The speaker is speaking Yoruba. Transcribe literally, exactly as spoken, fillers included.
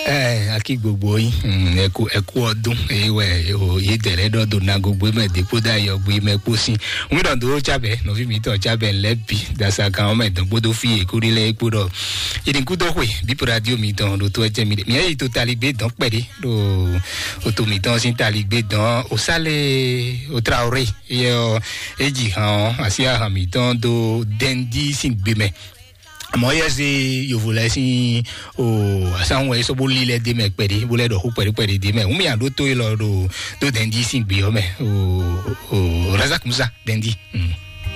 Eh, aki gbogbo yin, ẹ kú ẹ kú ọdún, ewe o ye dere do na gbogbo me de poda yo gbe me posin. We don do chabe, no fi mi to chabe lebi, da sa kan me don bodo fi e kuri le epo do. Idin ku do we, bi po radio mi don do to je mi. Mi e to talibe don pede do o to mi don sin talibe don o sale o traore. Yo eji han, asia han mi don do dendi sin gbe me. Moi je yo voulais si o san we so boli le de me pede bole do ho pede pede de me umi ando to lo do do dendi sin bi o me o o razak musa dendi